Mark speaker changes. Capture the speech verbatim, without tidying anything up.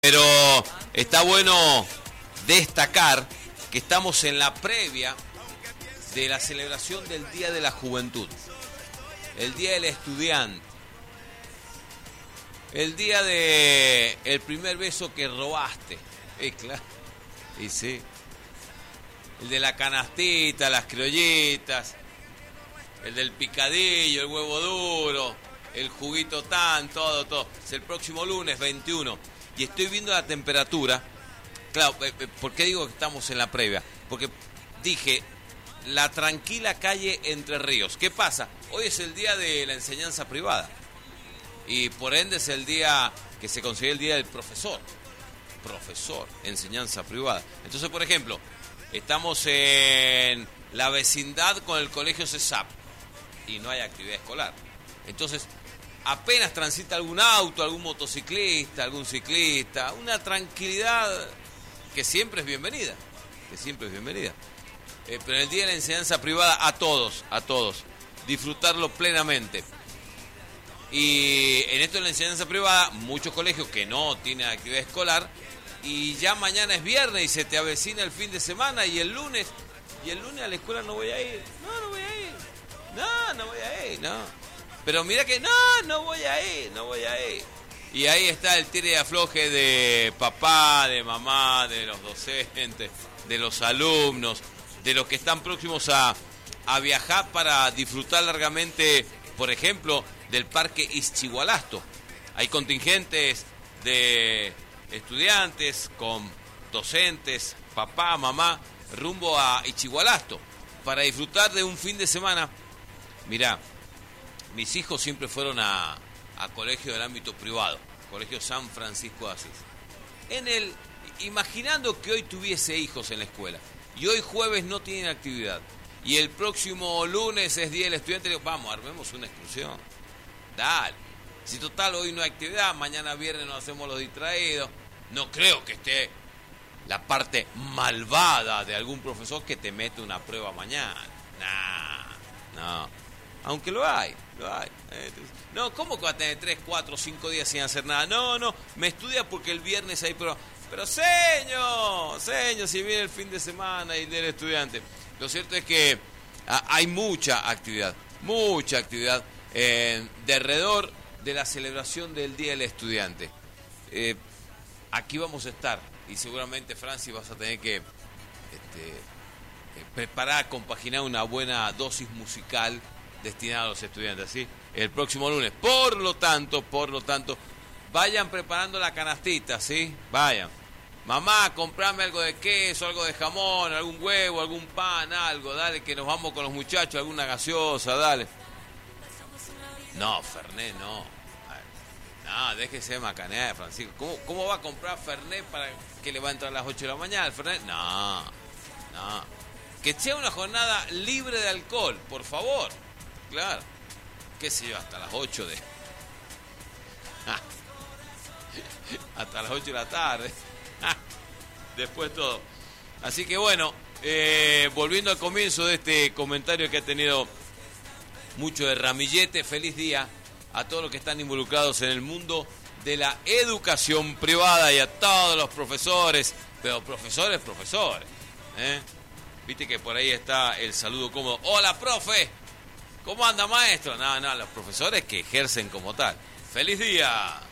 Speaker 1: Pero está bueno destacar que estamos en la previa de la celebración del Día de la Juventud, el Día del Estudiante, el día de el primer beso que robaste, eh, claro, y sí, el de la canastita, las criollitas, el del picadillo, el huevo duro, el juguito tan, todo, todo. Es el próximo lunes veintiuno. Y estoy viendo la temperatura. Claro, ¿por qué digo que estamos en la previa? Porque dije, la tranquila calle Entre Ríos. ¿Qué pasa? Hoy es el día de la enseñanza privada. Y por ende es el día que se considera el día del profesor. Profesor, enseñanza privada. Entonces, por ejemplo, estamos en la vecindad con el colegio CESAP y no hay actividad escolar. Entonces, apenas transita algún auto, algún motociclista, algún ciclista, una tranquilidad que siempre es bienvenida, que siempre es bienvenida. Eh, pero en el día de la enseñanza privada, a todos, a todos, disfrutarlo plenamente. Y en esto de la enseñanza privada, muchos colegios que no tienen actividad escolar, y ya mañana es viernes y se te avecina el fin de semana, y el lunes, y el lunes a la escuela no voy a ir, no, no voy a ir, no, no voy a ir, no. Pero mira que no, no voy a ir, no voy a ir. Y ahí está el tire y afloje de papá, de mamá, de los docentes, de los alumnos, de los que están próximos a, a viajar para disfrutar largamente, por ejemplo, del Parque Ixchigualasto. Hay contingentes de estudiantes con docentes, papá, mamá, rumbo a Ixchigualasto para disfrutar de un fin de semana. Mirá, mis hijos siempre fueron a, a colegio del ámbito privado, Colegio San Francisco de Asís. En el, imaginando que hoy tuviese hijos en la escuela, y hoy jueves no tienen actividad, y el próximo lunes es Día del Estudiante, digo, vamos, armemos una excursión. Dale. Si total hoy no hay actividad, mañana viernes nos hacemos los distraídos. No creo que esté la parte malvada de algún profesor que te mete una prueba mañana. No, no. Aunque lo hay, lo hay. No, ¿cómo que va a tener tres, cuatro, cinco días sin hacer nada? No, no, me estudia porque el viernes hay prueba. Pero señor, señor, si viene el fin de semana y del estudiante. Lo cierto es que ah, hay mucha actividad, mucha actividad eh, de alrededor de la celebración del Día del Estudiante. Eh, aquí vamos a estar y seguramente, Francis, vas a tener que este, eh, preparar, compaginar una buena dosis musical destinada a los estudiantes, ¿sí? El próximo lunes. Por lo tanto, por lo tanto, vayan preparando la canastita, ¿sí? Vayan. Mamá, comprame algo de queso, algo de jamón, algún huevo, algún pan, algo, dale, que nos vamos con los muchachos, alguna gaseosa, dale. No, Fernet, no. No, déjese de macanear, Francisco. ¿Cómo, ¿Cómo va a comprar Fernet para que le va a entrar a las ocho de la mañana el Fernet? No, no. Que sea una jornada libre de alcohol, por favor. Claro. ¿Qué sé yo? Hasta las ocho de... hasta las ocho de la tarde. Después todo. Así que bueno, eh, volviendo al comienzo de este comentario que ha tenido mucho de ramillete, feliz día a todos los que están involucrados en el mundo de la educación privada y a todos los profesores, pero profesores, profesores, ¿eh? Viste que por ahí está el saludo cómodo. Hola, profe, ¿cómo anda, maestro? No, no, los profesores que ejercen como tal. ¡Feliz día!